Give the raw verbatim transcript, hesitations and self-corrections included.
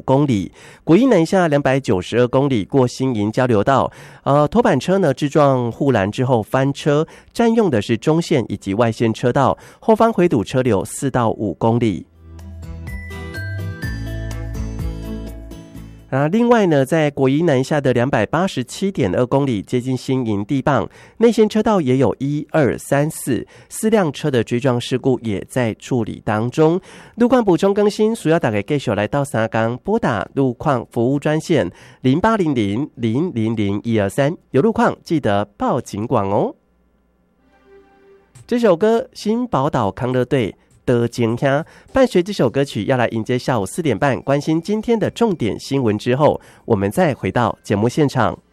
公里，国一南下两百九十二公里，过新营交流道，呃，拖板车呢，致撞护栏之后翻车，占用的是中线以及外线车道，后方回堵车流四到五公里。啊，另外呢，在国一南下的两百八十七点二公里，接近新营地磅，内线车道也有一二三四四辆车的追撞事故也在处理当中。路况补充更新，需要大家继续来到三港拨打路况服务专线零八零零零零零一二三，有路况记得报警广哦。这首歌新宝岛康乐队的景听，伴随这首歌曲要来迎接下午四点半关心今天的重点新闻之后，我们再回到节目现场。